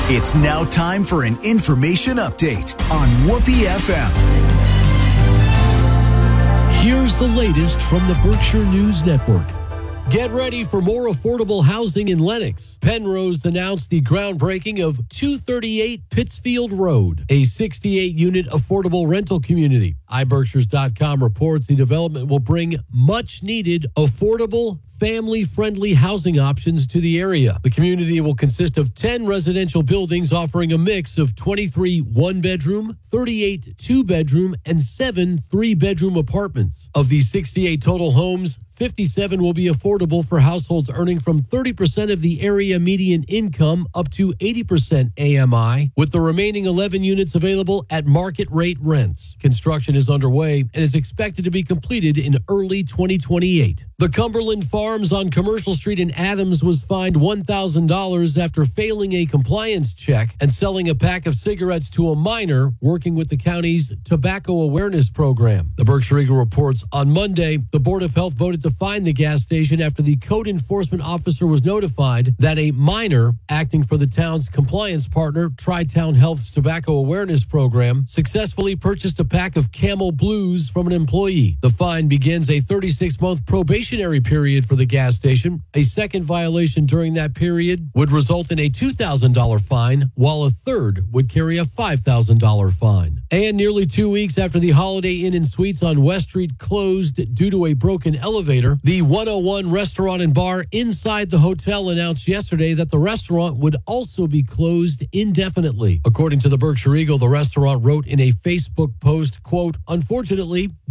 It's now time for an information update on Whoopee FM. Here's the latest from the Berkshire News Network. Get ready for more affordable housing in Lenox. Penrose announced the groundbreaking of 238 Pittsfield Road, a 68-unit affordable rental community. iBerkshires.com reports the development will bring much-needed affordable family-friendly housing options to the area. The community will consist of 10 residential buildings offering a mix of 23 one-bedroom, 38 two-bedroom, and 7 three-bedroom apartments. Of these 68 total homes, 57 will be affordable for households earning from 30% of the area median income up to 80% AMI, with the remaining 11 units available at market rate rents. Construction is underway and is expected to be completed in early 2028. The Cumberland Farms on Commercial Street in Adams was fined $1,000 after failing a compliance check and selling a pack of cigarettes to a minor working with the county's tobacco awareness program. The Berkshire Eagle reports on Monday, the Board of Health voted to fine the gas station after the code enforcement officer was notified that a minor acting for the town's compliance partner, Tri-Town Health's tobacco awareness program, successfully purchased a pack of Camel Blues from an employee. The fine begins a 36-month probationary period for the gas station. A second violation during that period would result in a $2,000 fine, while a third would carry a $5,000 fine. And nearly 2 weeks after the Holiday Inn and Suites on West Street closed due to a broken elevator, the 101 Restaurant and Bar inside the hotel announced yesterday that the restaurant would also be closed indefinitely. According to the Berkshire Eagle, the restaurant wrote in a Facebook post, quote, "Unfortunately,